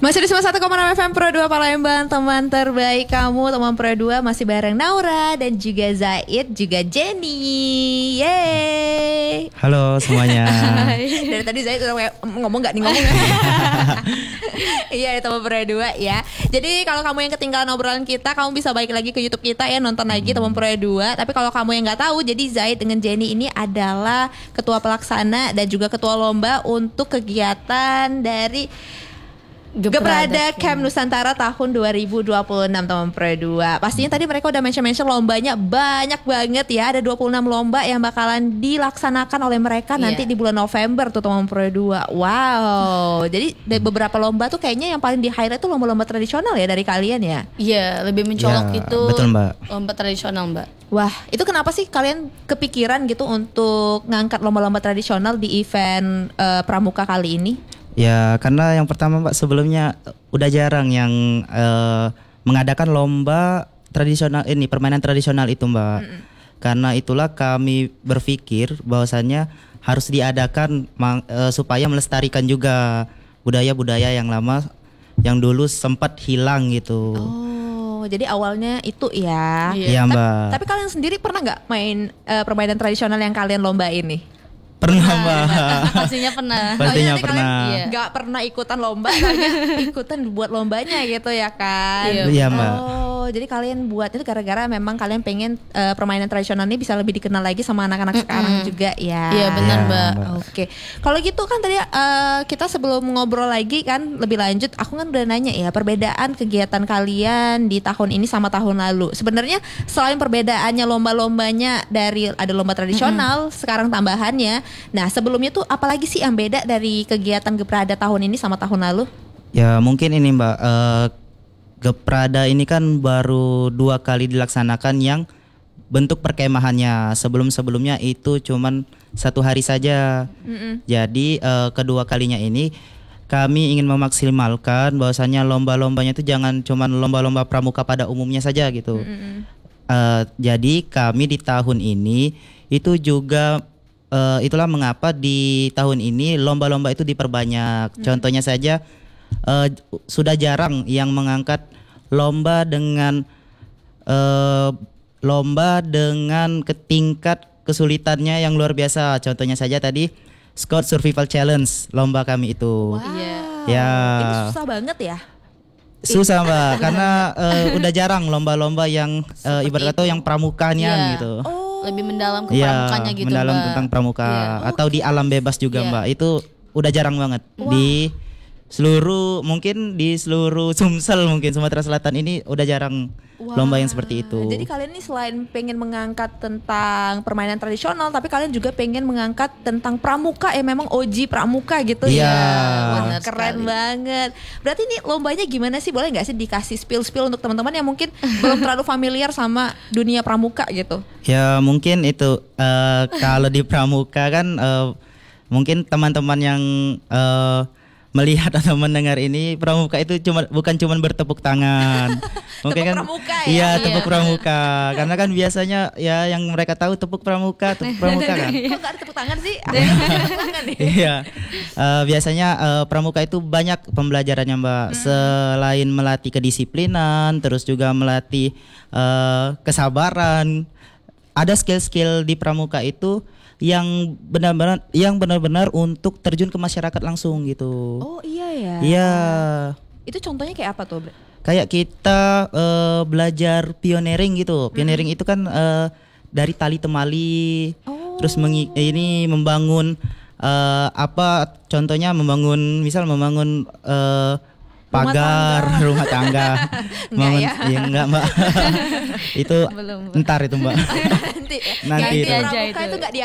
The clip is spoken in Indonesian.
Masih di 91,6 FM Pro 2 Palembang, teman terbaik kamu, teman Pro 2 masih bareng Naura dan juga Zaid, juga Jenny. Yeay. Halo semuanya. Dari tadi Zaid udah ngomong gak nih ngomong. Iya, teman Pro 2 ya. Jadi kalau kamu yang ketinggalan obrolan kita, kamu bisa balik lagi ke YouTube kita ya, nonton lagi teman Pro 2. Tapi kalau kamu yang nggak tahu, jadi Zaid dengan Jenny ini adalah ketua pelaksana dan juga ketua lomba untuk kegiatan dari Geprada Camp Nusantara tahun 2026 teman Pro 2. Pastinya tadi mereka udah mention lombanya banyak banget ya. Ada 26 lomba yang bakalan dilaksanakan oleh mereka nanti di bulan November tuh teman Pro 2. Wow. Jadi beberapa lomba tuh kayaknya yang paling di highlight tuh lomba-lomba tradisional ya dari kalian ya. Iya, lebih mencolok itu. Betul, Mbak. Lomba tradisional, Mbak. Wah, itu kenapa sih kalian kepikiran gitu untuk ngangkat lomba-lomba tradisional di event Pramuka kali ini? Ya karena yang pertama Mbak, sebelumnya udah jarang yang mengadakan lomba tradisional ini, permainan tradisional itu Mbak. Karena itulah kami berpikir bahwasannya harus diadakan supaya melestarikan juga budaya-budaya yang lama yang dulu sempat hilang gitu. Oh, jadi awalnya itu ya. Iya Mbak. Tapi kalian sendiri pernah nggak main permainan tradisional yang kalian lombain nih? Pernah Mbak. Pastinya pernah. Pastinya pernah. Nggak pernah ikutan lomba, kalian ikutan buat lombanya gitu ya kan? Iya Mbak. Oh, jadi kalian buat itu gara-gara memang kalian pengen permainan tradisional ini bisa lebih dikenal lagi sama anak-anak sekarang juga ya? Iya benar Mbak. Oke, kalau gitu kan tadi kita sebelum ngobrol lagi kan lebih lanjut, aku kan udah nanya ya perbedaan kegiatan kalian di tahun ini sama tahun lalu. Sebenarnya selain perbedaannya lomba-lombanya dari ada lomba tradisional, sekarang tambahannya. Nah sebelumnya tuh apalagi sih yang beda dari kegiatan Geprada tahun ini sama tahun lalu? Ya mungkin ini Mbak, Geprada ini kan baru 2 kali dilaksanakan yang bentuk perkemahannya. Sebelum-sebelumnya itu cuman 1 hari saja. Jadi kedua kalinya ini kami ingin memaksimalkan bahwasanya lomba-lombanya itu jangan cuman lomba-lomba pramuka pada umumnya saja gitu. Jadi kami di tahun ini itu juga itulah mengapa di tahun ini lomba-lomba itu diperbanyak. Contohnya saja sudah jarang yang mengangkat lomba dengan tingkat kesulitannya yang luar biasa. Contohnya saja tadi Scout Survival Challenge lomba kami itu. Wow. Ya. Ini susah banget ya? Susah Mbak, karena udah jarang lomba-lomba yang ibarat kata yang pramukanya gitu. Lebih mendalam ke pramukanya gitu mendalam Mbak. tentang pramuka atau di alam bebas juga Mbak. Itu udah jarang banget di seluruh Sumsel mungkin Sumatera Selatan ini udah jarang lomba yang seperti itu. Jadi kalian ini selain pengen mengangkat tentang permainan tradisional, tapi kalian juga pengen mengangkat tentang pramuka ya, memang OG pramuka gitu ya. Wah, keren banget. Berarti ini lombanya gimana sih? Boleh nggak sih dikasih spill untuk teman-teman yang mungkin belum terlalu familiar sama dunia pramuka gitu? Ya mungkin itu kalau di pramuka kan mungkin teman-teman yang melihat atau mendengar ini pramuka itu bukan cuma bertepuk tangan. Mungkin kan pramuka ya? Iya, tepuk pramuka. Karena kan biasanya ya yang mereka tahu tepuk pramuka kan. Kok nggak ada tepuk tangan sih? Iya. Biasanya pramuka itu banyak pembelajarannya Mbak. Selain melatih kedisiplinan, terus juga melatih kesabaran. Ada skill-skill di pramuka itu yang benar-benar untuk terjun ke masyarakat langsung gitu. Oh iya ya. Iya. Itu contohnya kayak apa tuh? Kayak kita belajar pioneering gitu. Pioneering itu kan dari tali temali, terus ini membangun contohnya membangun pagar rumah tangga. Enggak Mbak. Itu belum, ntar itu Mbak. Nanti aja itu. Pramuka itu nggak